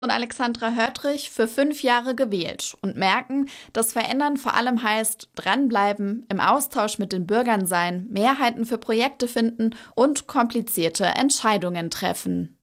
und Alexandra Höttrych für 5 Jahre gewählt und merken, dass Verändern vor allem heißt, dranbleiben, im Austausch mit den Bürgern sein, Mehrheiten für Projekte finden und komplizierte Entscheidungen treffen.